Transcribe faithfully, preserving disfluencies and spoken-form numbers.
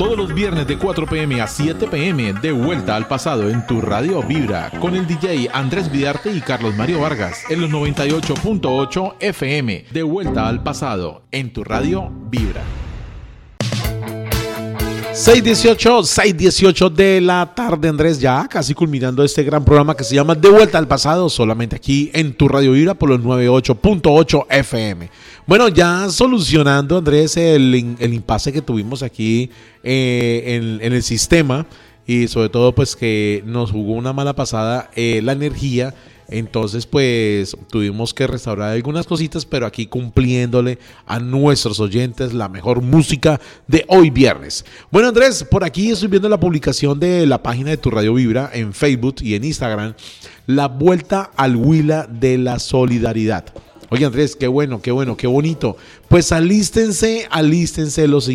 Todos los viernes de cuatro p.m. a siete p.m. de Vuelta al Pasado en tu Radio Vibra con el D J Andrés Vidarte y Carlos Mario Vargas en los noventa y ocho punto ocho F M. De Vuelta al Pasado en tu Radio Vibra. seis dieciocho, seis dieciocho de la tarde, Andrés, ya casi culminando este gran programa que se llama De Vuelta al Pasado, solamente aquí en tu Radio Vibra por los noventa y ocho punto ocho F M. Bueno, ya solucionando, Andrés, el, el impasse que tuvimos aquí eh, en, en el sistema y sobre todo pues que nos jugó una mala pasada eh, la energía. Entonces pues tuvimos que restaurar algunas cositas, pero aquí cumpliéndole a nuestros oyentes la mejor música de hoy viernes. Bueno, Andrés, por aquí estoy viendo la publicación de la página de Tu Radio Vibra en Facebook y en Instagram, la vuelta al Huila de la Solidaridad. Oye, Andrés, qué bueno, qué bueno, qué bonito. Pues alístense, alístense los